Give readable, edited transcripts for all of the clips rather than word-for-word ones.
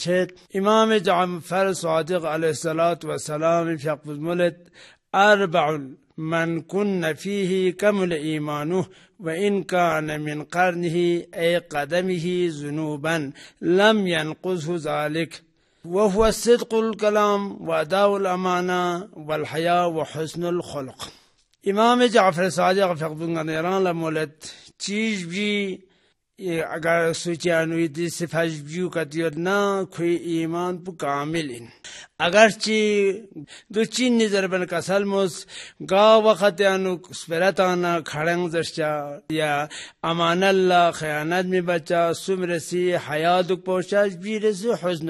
چت امام جعفر صادق علیہ الصلوۃ والسلام فیقبض ملت اربع من كن فيه كمل إيمانه وإن كان من قرنه أي قدمه ذنوبا لم ينقصه ذلك وهو الصدق الكلام وأداء الأمانة والحياء وحسن الخلق. امام جعفر صادق فقبن نیران لمولت چیز بھی اگر سوچانوی دی صفحہ بیو کتیود نا کوئی ایمان پو کامل ان اگرچہ دو چین نظر بن کسل موس گا وقت انو سپرتانا کھڑنگ درشا یا امان اللہ خیانت میں بچا سمرسی حیاتک پوچا بیرسی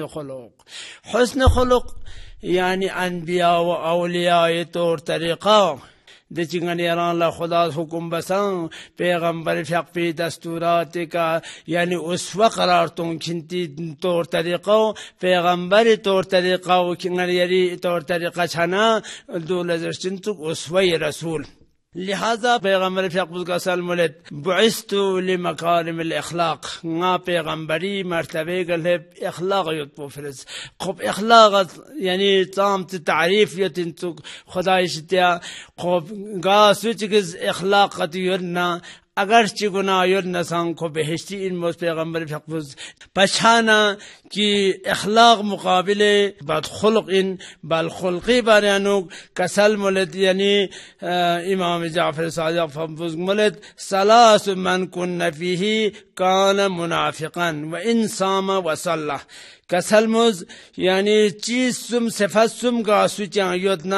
حسن خلق یعنی انبیاء و اولیاء طور طریقہ دچنگن ایران اللہ خدا حکم بسان پیغمبر فیق پی دستورات کا یعنی اسوہ قرار تون کھنتی طور طریقہ پیغمبر طور طریقہ کنگن یری طور طریقہ چھنا دولت چنتک اسوہ رسول. لہذا پیغمبر فیقبض کا سلم لت بعثت لمکارم الاخلاق نا پیغمبری مرتبہ گلے اخلاق یت پوفرز خوب اخلاق یعنی تام تعریف یت خدا اشتیا خوب گا سوچگز اخلاق یرنا اگرچہ گناہ یرنسان کو بہشتی ان موس پیغمبر فیقبض پچھانا کی اخلاق مقابلے بد خلق ان بالخلقی بارانوگ کسل ملت یعنی امام جعفر صادق فقبض ملت ثلاث من کن فیہ کان منافقا و ان صام و صلى کسل مز یعنی چیز سم صفت سم کا سوچاں یدنا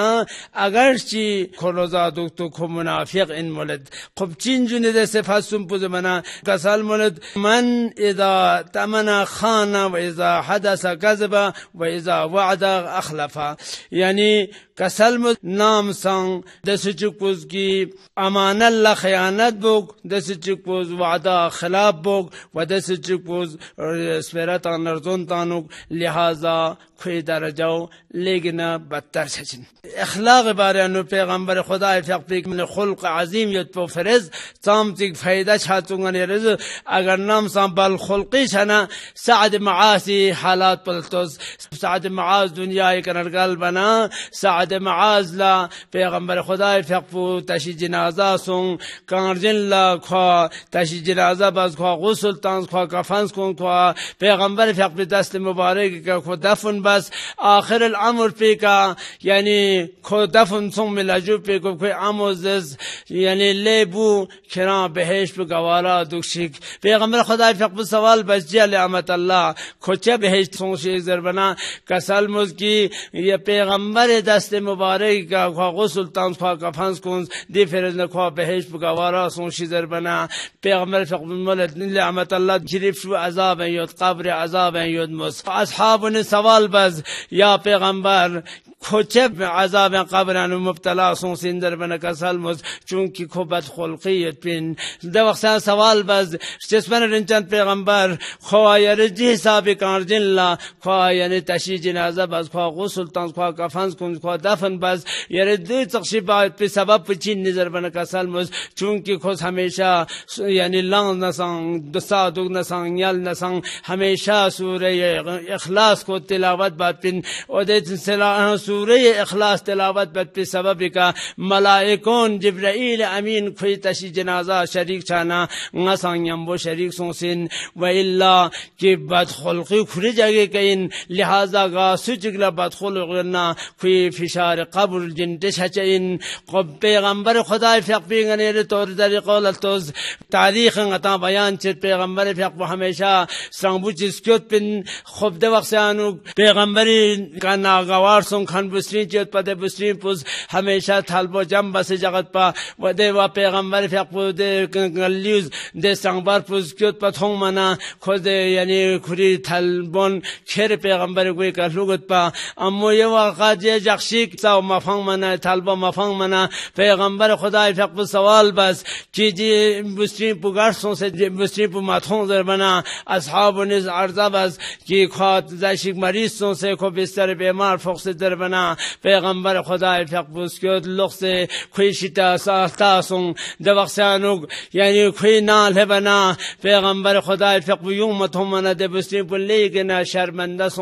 اگرچہ کھروزا دکتو کھو منافق ان ملت خوب چین جنے دے صفت سم پوز منا کسل ملت من اذا تمنا خانا و اذا حدث کذبا و اذا وعد اخلفا یعنی کسل مز نام سان دس چکوز کی امان اللہ خیانت بوگ دس چکوز وعدہ خلاف بوگ و دس چکوز سپیرتا نرزون تانو لہذا کوئی درجاو لیکن بدتر سچن اخلاق بارے انو پیغمبر خدا فیق من خلق عظیم یت پو فرز تام تک فائدہ چھاتوں گا رز اگر نام سام بل خلقی چھنا سعد معاذی حالات پلتوز سعد معاذ دنیا کنرگل بنا سعد معاذ لا پیغمبر خدا فیق پو تشی جنازہ سن کارجن لا خواہ تشی جنازہ باز خواہ غسل تانس خواہ کفنس کن خواہ پیغمبر فیق پو دست مبارک کا خود دفن بس آخر العمر پہ کا یعنی خود دفن سن ملاجو پہ کو کوئی عموزز یعنی لیبو کھران بہش پہ گوارا دکشک پیغمبر خدا فقب سوال بس جی علامت اللہ کھوچے بہش سن شیخ زربنا کسل مز کی یہ پیغمبر دست مبارک کا خواہ غسل تانس خواہ کفنس کنس دی فرز نے خواہ بہش پہ گوارا سن شیخ زربنا پیغمبر فقب ملت علامت اللہ جریف شو عذاب ہیں یود قبر عذاب ہیں یود مز اصحاب نے سوال بز یا پیغمبر کھوچے عذاب قبران مبتلا سون سندر بنا کسل مز چونکہ کھو بد خلقیت پین دو وقت سوال بز جسمن رنچن پیغمبر خواہ یرجی حساب کارجن لا خواہ یعنی تشی جنازہ بز خواہ غسل تانس خواہ کفنس کن خواہ دفن بز یردی تقشیبات پہ سبب پچین نظر بنا کسل مز چونکہ خود ہمیشہ یعنی لانگ نسان دسا دوگ نسان یل نسان ہمیشہ سورہ اخلاص کو تلاوت بات پن ودیت سورہ اخلاص تلاوت بات پہ سبب کا ملائکون جبرائیل امین کھوئی تشی جنازہ شریک چھانا نسان یمبو شریک سونسن و اللہ کی بدخلقی کھری جگہ کئین لہذا گا سجگلا بدخلقنا کھوئی فشار قبر جنتش ہچین قب پیغمبر خدا فیق پیغنیر طور طریقہ لطوز تاریخ غطا بیان چت پیغمبر فیق ہمیشہ سرانبو چیز کیوت پن خوب دے وقت آنو پیغمبری کا ناگوار سن کھن بسرین چیت پا دے بسرین پوز ہمیشہ تھالبو جم بس جگت پا و دے و پیغمبر فیق پو دے گلیوز دے سرانبار پوز کیوت پا تھونگ منا خود دے یعنی کھری تھالبون کھیر پیغمبر کوئی کا لوگت پا امو یہ واقعات یہ جخشیک ساو مفنگ منا تھالبو مفنگ منا پیغمبر خدا فیق پو سوال بس کی جی بسرین پو گرسوں سے بسرین پو ماتھونگ در بنا اصحاب نیز عرضہ بس کی خوات زائشک مریضوں سے کو بستر بیمار فوق سے در بنا پیغمبر خدا فیق پو سکیوت لوگ سے کھوئی شتا ساہتا سن دے وقت آنوگ یعنی کھوئی نال ہے بنا پیغمبر خدا فیق پو یوں متھوں منا دے بسرین پو لیگنا شرمندہ